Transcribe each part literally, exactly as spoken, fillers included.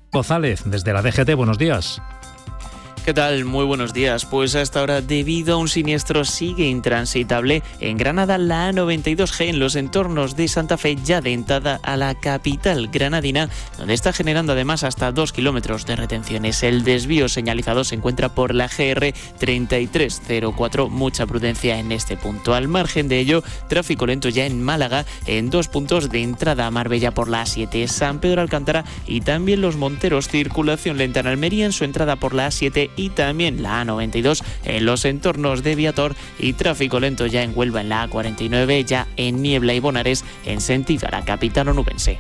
González, desde la D G T, buenos días. ¿Qué tal? Muy buenos días. Pues hasta ahora, debido a un siniestro, sigue intransitable en Granada la A noventa y dos G en los entornos de Santa Fe, ya dentada a la capital granadina, donde está generando además hasta dos kilómetros de retenciones. El desvío señalizado se encuentra por la G R treinta y tres cero cuatro. Mucha prudencia en este punto. Al margen de ello, tráfico lento ya en Málaga, en dos puntos de entrada a Marbella por la A siete, San Pedro Alcántara y también Los Monteros. Circulación lenta en Almería en su entrada por la A siete y también la A noventa y dos en los entornos de Viator, y tráfico lento ya en Huelva en la A cuarenta y nueve, ya en Niebla y Bonares en sentido a la capital onubense.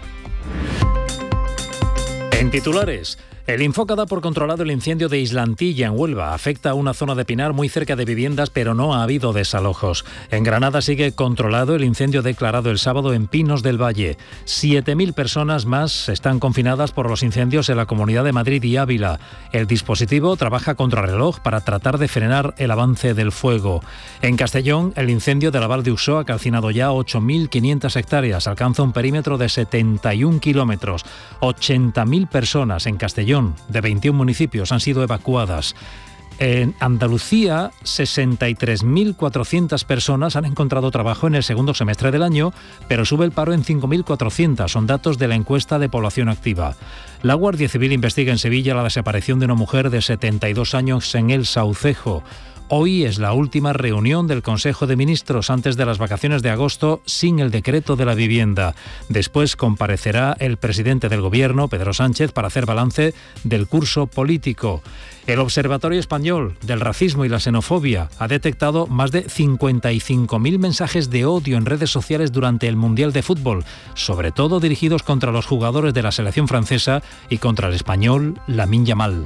En titulares, el Infoca da por controlado el incendio de Islantilla en Huelva. Afecta a una zona de pinar muy cerca de viviendas, pero no ha habido desalojos. En Granada sigue controlado el incendio declarado el sábado en Pinos del Valle. siete mil personas más están confinadas por los incendios en la Comunidad de Madrid y Ávila. El dispositivo trabaja contrarreloj para tratar de frenar el avance del fuego. En Castellón, el incendio de la Val de Uxó ha calcinado ya ocho mil quinientas hectáreas. Alcanza un perímetro de setenta y un kilómetros. ochenta mil personas en Castellón, de veintiún municipios, han sido evacuadas. En Andalucía, sesenta y tres mil cuatrocientas personas han encontrado trabajo en el segundo semestre del año, pero sube el paro en cinco mil cuatrocientas, son datos de la encuesta de población activa. La Guardia Civil investiga en Sevilla la desaparición de una mujer de setenta y dos años en El Saucejo. Hoy es la última reunión del Consejo de Ministros antes de las vacaciones de agosto sin el decreto de la vivienda. Después comparecerá el presidente del Gobierno, Pedro Sánchez, para hacer balance del curso político. El Observatorio Español del Racismo y la Xenofobia ha detectado más de cincuenta y cinco mil mensajes de odio en redes sociales durante el Mundial de Fútbol, sobre todo dirigidos contra los jugadores de la selección francesa y contra el español Lamine Yamal.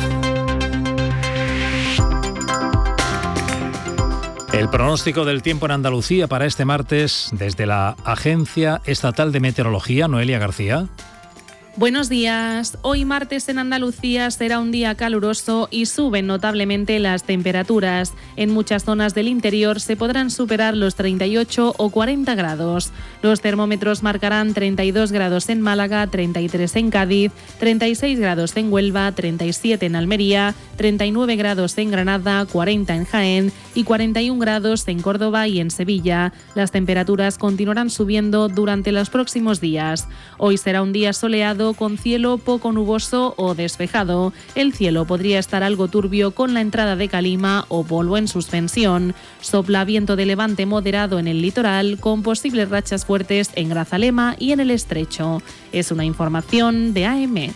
El pronóstico del tiempo en Andalucía para este martes desde la Agencia Estatal de Meteorología, Noelia García. Buenos días. Hoy martes en Andalucía será un día caluroso y suben notablemente las temperaturas. En muchas zonas del interior se podrán superar los treinta y ocho o cuarenta grados. Los termómetros marcarán treinta y dos grados en Málaga, treinta y tres en Cádiz, treinta y seis grados en Huelva, treinta y siete en Almería, treinta y nueve grados en Granada, cuarenta en Jaén y cuarenta y un grados en Córdoba y en Sevilla. Las temperaturas continuarán subiendo durante los próximos días. Hoy será un día soleado con cielo poco nuboso o despejado. El cielo podría estar algo turbio con la entrada de calima o polvo en suspensión. Sopla viento de levante moderado en el litoral, con posibles rachas fuertes en Grazalema y en el Estrecho. Es una información de A M.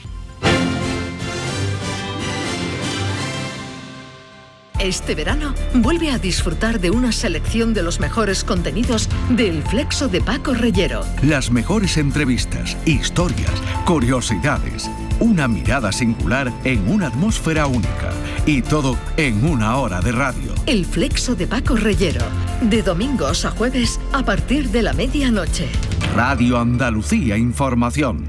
Este verano, vuelve a disfrutar de una selección de los mejores contenidos del Flexo de Paco Reyero. Las mejores entrevistas, historias, curiosidades, una mirada singular en una atmósfera única. Y todo en una hora de radio. El Flexo de Paco Reyero, de domingos a jueves a partir de la medianoche. Radio Andalucía Información.